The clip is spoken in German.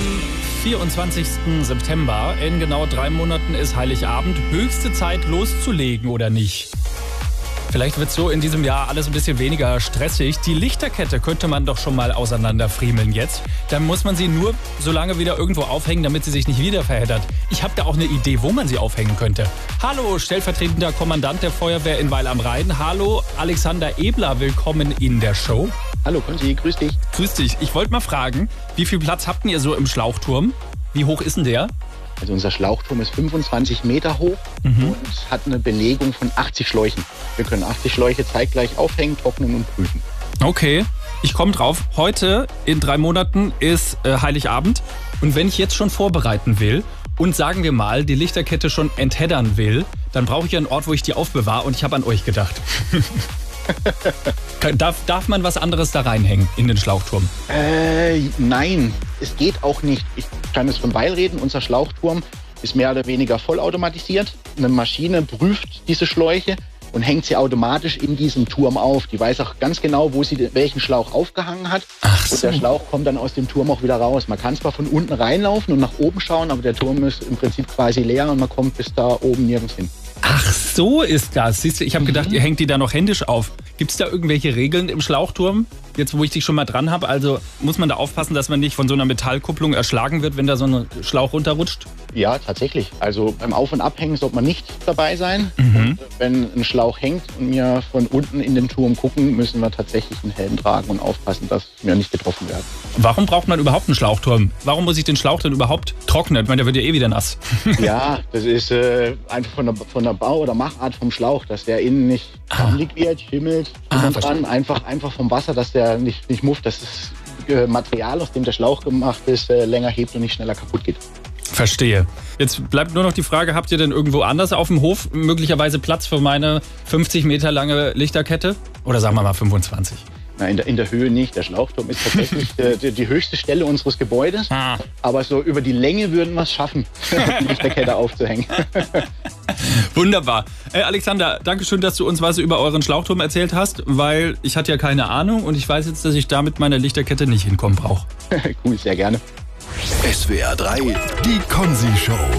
24. September. In genau 3 Monaten ist Heiligabend. Höchste Zeit loszulegen, oder nicht? Vielleicht wird so in diesem Jahr alles ein bisschen weniger stressig. Die Lichterkette könnte man doch schon mal auseinanderfriemeln jetzt. Dann muss man sie nur so lange wieder irgendwo aufhängen, damit sie sich nicht wieder verheddert. Ich habe da auch eine Idee, wo man sie aufhängen könnte. Hallo, stellvertretender Kommandant der Feuerwehr in Weil am Rhein. Hallo, Alexander Ebler, willkommen in der Show. Hallo Konzi, grüß dich. Grüß dich. Ich wollte mal fragen, wie viel Platz habt ihr so im Schlauchturm? Wie hoch ist denn der? Also unser Schlauchturm ist 25 Meter hoch und hat eine Belegung von 80 Schläuchen. Wir können 80 Schläuche zeitgleich aufhängen, trocknen und prüfen. Okay, ich komme drauf. Heute in 3 Monaten ist Heiligabend. Und wenn ich jetzt schon vorbereiten will und sagen wir mal, die Lichterkette schon entheddern will, dann brauche ich einen Ort, wo ich die aufbewahre, und ich habe an euch gedacht. Darf man was anderes da reinhängen in den Schlauchturm? Nein, es geht auch nicht. Ich kann es von Weil reden. Unser Schlauchturm ist mehr oder weniger vollautomatisiert. Eine Maschine prüft diese Schläuche und hängt sie automatisch in diesem Turm auf. Die weiß auch ganz genau, wo sie welchen Schlauch aufgehangen hat. Ach so. Und der Schlauch kommt dann aus dem Turm auch wieder raus. Man kann zwar von unten reinlaufen und nach oben schauen, aber der Turm ist im Prinzip quasi leer und man kommt bis da oben nirgends hin. Ach, so ist das. Siehst du, ich habe gedacht, ihr hängt die da noch händisch auf. Gibt es da irgendwelche Regeln im Schlauchturm? Jetzt, wo ich dich schon mal dran habe, also muss man da aufpassen, dass man nicht von so einer Metallkupplung erschlagen wird, wenn da so ein Schlauch runterrutscht? Ja, tatsächlich. Also beim Auf- und Abhängen sollte man nicht dabei sein. Und wenn ein Schlauch hängt und wir von unten in den Turm gucken, müssen wir tatsächlich einen Helm tragen und aufpassen, dass wir nicht getroffen werden. Warum braucht man überhaupt einen Schlauchturm? Warum muss ich den Schlauch denn überhaupt trocknen? Ich meine, der wird ja eh wieder nass. Ja, das ist einfach von der Bau- oder Machart vom Schlauch, dass der innen nicht sandig wird, schimmelt, dran. Einfach vom Wasser, dass der nicht mufft, dass das Material, aus dem der Schlauch gemacht ist, länger hebt und nicht schneller kaputt geht. Verstehe. Jetzt bleibt nur noch die Frage, habt ihr denn irgendwo anders auf dem Hof möglicherweise Platz für meine 50 Meter lange Lichterkette? Oder sagen wir mal 25? Nein, in der Höhe nicht. Der Schlauchturm ist tatsächlich die höchste Stelle unseres Gebäudes. Aber so über die Länge würden wir es schaffen, die Lichterkette aufzuhängen. Wunderbar. Alexander, danke schön, dass du uns was über euren Schlauchturm erzählt hast, weil ich hatte ja keine Ahnung und ich weiß jetzt, dass ich da mit meiner Lichterkette nicht hinkommen brauche. Cool, sehr gerne. SWR 3, die Konzi Show.